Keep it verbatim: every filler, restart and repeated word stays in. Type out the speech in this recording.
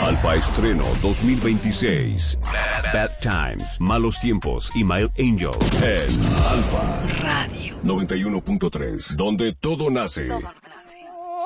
Alfa Estreno dos mil veintiséis. Bad Times, Malos Tiempos y My Angel. En Alfa Radio noventa y uno punto tres, donde todo nace. Todo nace.